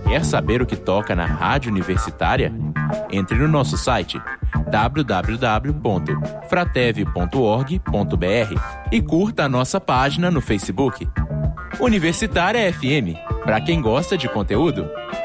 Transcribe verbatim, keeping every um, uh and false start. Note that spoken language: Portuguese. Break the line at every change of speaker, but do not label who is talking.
Quer saber o que toca na Rádio Universitária? Entre no nosso site w w w ponto fratev ponto org ponto b r e curta a nossa página no Facebook. Universitária F M, para quem gosta de conteúdo.